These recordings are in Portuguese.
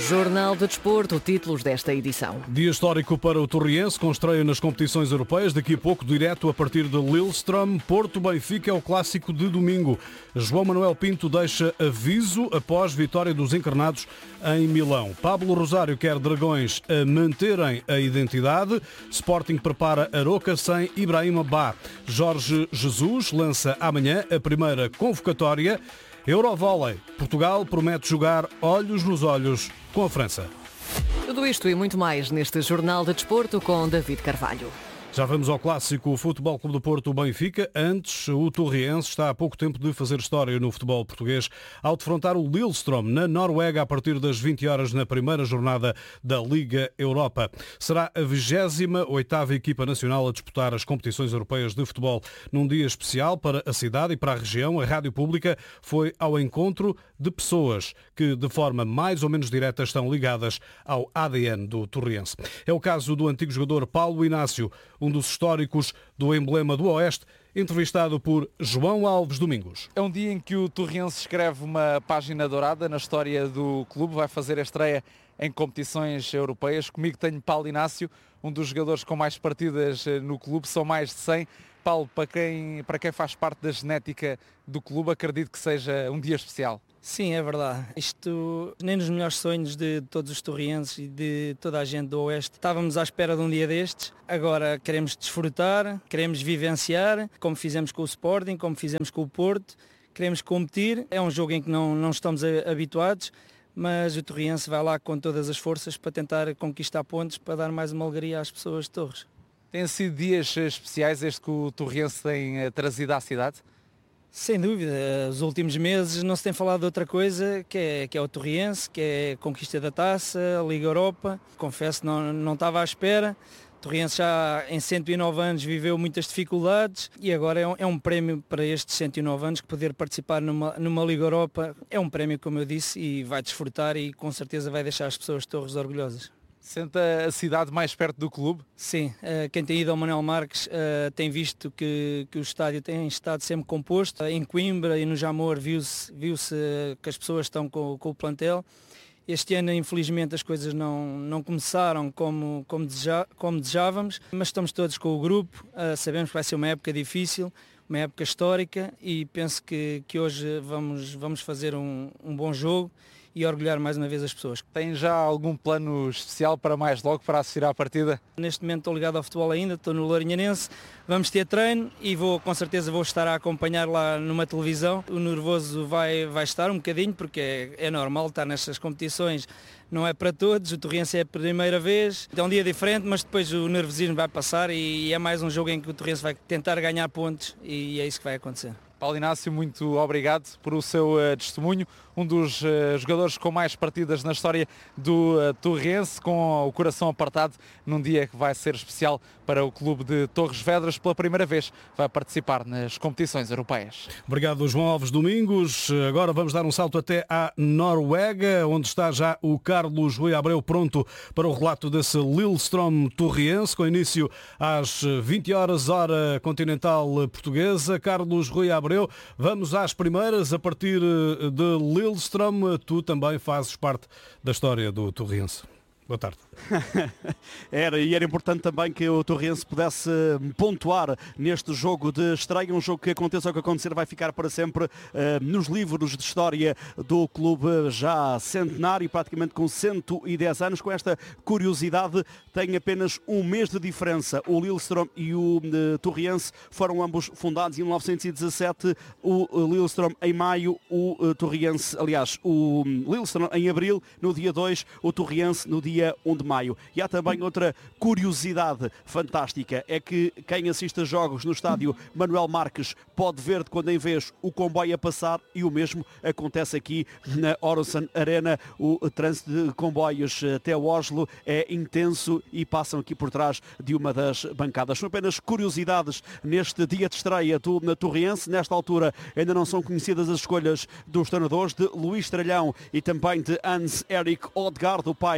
Jornal de Desporto, títulos desta edição. Dia histórico para o Torriense, com estreia nas competições europeias. Daqui a pouco, direto a partir de Lillestrøm. Porto-Benfica é o clássico de domingo. João Manuel Pinto deixa aviso após vitória dos encarnados em Milão. Pablo Rosário quer Dragões a manterem a identidade. Sporting prepara Aroca sem Ibrahima Ba. Jorge Jesus lança amanhã a primeira convocatória. Eurovôlei. Portugal promete jogar olhos nos olhos com a França. Tudo isto e muito mais neste Jornal de Desporto com David Carvalho. Já vamos ao clássico Futebol Clube do Porto Benfica. Antes, o Torriense está há pouco tempo de fazer história no futebol português ao defrontar o Lillestrøm na Noruega a partir das 20 horas na primeira jornada da Liga Europa. Será a 28ª equipa nacional a disputar as competições europeias de futebol. Num dia especial para a cidade e para a região, a Rádio Pública foi ao encontro de pessoas que, de forma mais ou menos direta, estão ligadas ao ADN do Torriense. É o caso do antigo jogador Paulo Inácio, um dos históricos do emblema do Oeste, entrevistado por João Alves Domingos. É um dia em que o Torriense escreve uma página dourada na história do clube, vai fazer a estreia em competições europeias. Comigo tenho Paulo Inácio, um dos jogadores com mais partidas no clube, são mais de 100. Paulo, para quem faz parte da genética do clube, acredito que seja um dia especial. Sim, é verdade. Isto nem nos melhores sonhos de todos os torrienses e de toda a gente do Oeste. Estávamos à espera de um dia destes. Agora queremos desfrutar, queremos vivenciar, como fizemos com o Sporting, como fizemos com o Porto. Queremos competir. É um jogo em que não estamos habituados, mas o Torriense vai lá com todas as forças para tentar conquistar pontos, para dar mais uma alegria às pessoas de Torres. Têm sido dias especiais este que o Torriense tem trazido à cidade? Sem dúvida, os últimos meses não se tem falado de outra coisa que é o Torriense, que é a conquista da taça, a Liga Europa. Confesso que não estava à espera. O Torriense já em 109 anos viveu muitas dificuldades e agora é um prémio para estes 109 anos que poder participar numa Liga Europa. É um prémio, como eu disse, e vai desfrutar e com certeza vai deixar as pessoas de Torres orgulhosas. Sente a cidade mais perto do clube? Sim, quem tem ido ao Manuel Marques tem visto que o estádio tem estado sempre composto. Em Coimbra e no Jamor viu-se que as pessoas estão com o plantel. Este ano, infelizmente, as coisas não começaram como desejávamos, mas estamos todos com o grupo, sabemos que vai ser uma época difícil, uma época histórica e penso que hoje vamos fazer um bom jogo e orgulhar mais uma vez as pessoas. Tem já algum plano especial para mais logo, para assistir à partida? Neste momento estou ligado ao futebol ainda, estou no Lourinhanense, vamos ter treino e com certeza vou estar a acompanhar lá numa televisão. O nervoso vai estar um bocadinho, porque é normal estar nestas competições, não é para todos, o Torriense é a primeira vez, é um dia diferente, mas depois o nervosismo vai passar e é mais um jogo em que o Torriense vai tentar ganhar pontos e é isso que vai acontecer. Paulo Inácio, muito obrigado por o seu testemunho, um dos jogadores com mais partidas na história do Torriense, com o coração apartado num dia que vai ser especial para o clube de Torres Vedras. Pela primeira vez vai participar nas competições europeias. Obrigado, João Alves Domingos. Agora vamos dar um salto até à Noruega, onde está já o Carlos Rui Abreu pronto para o relato desse Lillestrøm Torriense, com início às 20 horas, hora continental portuguesa. Carlos Rui Abreu, vamos às primeiras a partir de Lillestrøm. Tu também fazes parte da história do Torriense. Boa tarde. Era importante também que o Torriense pudesse pontuar neste jogo de estreia, um jogo que aconteça o que acontecer vai ficar para sempre nos livros de história do clube já centenário, praticamente com 110 anos. Com esta curiosidade, tem apenas um mês de diferença. O Lillestrøm e o Torriense foram ambos fundados em 1917, o Lillestrøm em maio, o Lillestrøm em abril, no dia 2, o Torriense no dia 1 de maio. E há também outra curiosidade fantástica, é que quem assiste a jogos no estádio Manuel Marques pode ver de quando em vez o comboio a passar, e o mesmo acontece aqui na Horizon Arena. O trânsito de comboios até Oslo é intenso e passam aqui por trás de uma das bancadas. São apenas curiosidades neste dia de estreia do Torriense. Nesta altura ainda não são conhecidas as escolhas dos treinadores, de Luís Tralhão e também de Hans-Erik Odegaard, o pai de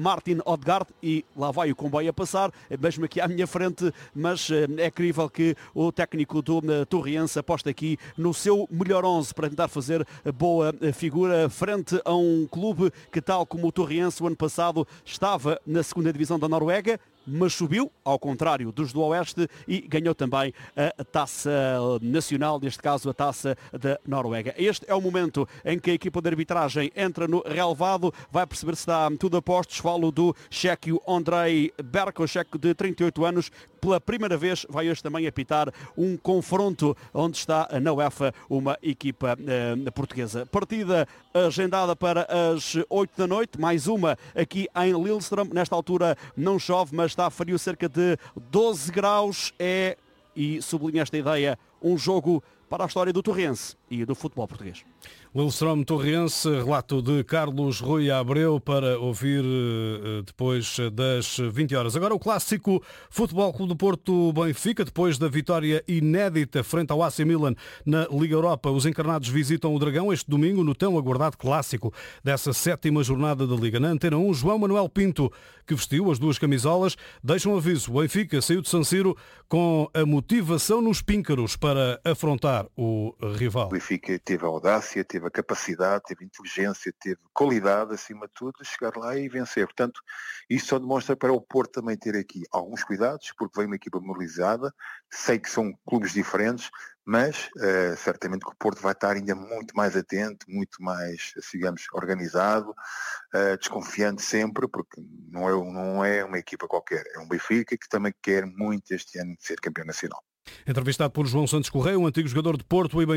Martin Odegaard, e lá vai o comboio a passar, mesmo aqui à minha frente, mas é crível que o técnico do Torriense aposta aqui no seu melhor 11 para tentar fazer boa figura frente a um clube que, tal como o Torriense, o ano passado estava na segunda divisão da Noruega, mas subiu, ao contrário dos do Oeste, e ganhou também a taça nacional, neste caso a taça da Noruega. Este é o momento em que a equipa de arbitragem entra no relevado, vai perceber se está tudo a postos. Falo do chequio Ondrej Berko, checo de 38 anos, pela primeira vez vai hoje também apitar um confronto onde está na UEFA uma equipa portuguesa. Partida agendada para as 8 da noite, mais uma aqui em Lillestrøm. Nesta altura não chove, mas está frio, cerca de 12 graus. E sublinho esta ideia, um jogo para a história do Torriense e do futebol português. Lillestrøm Torriense, relato de Carlos Rui Abreu, para ouvir depois das 20 horas. Agora o clássico Futebol Clube do Porto Benfica, depois da vitória inédita frente ao AC Milan na Liga Europa. Os encarnados visitam o Dragão este domingo no tão aguardado clássico dessa 7ª jornada da Liga. Na Antena 1, João Manuel Pinto, que vestiu as duas camisolas, deixa um aviso. O Benfica saiu de San Siro com a motivação nos píncaros para afrontar o rival. O Benfica teve a audácia, teve a capacidade, teve inteligência, teve qualidade, acima de tudo, de chegar lá e vencer. Portanto, isso só demonstra para o Porto também ter aqui alguns cuidados, porque vem uma equipa mobilizada, sei que são clubes diferentes, mas certamente que o Porto vai estar ainda muito mais atento, muito mais, digamos, organizado, desconfiante sempre, porque não é uma equipa qualquer, é um Benfica que também quer muito este ano ser campeão nacional. Entrevistado por João Santos Correia, um antigo jogador de Porto e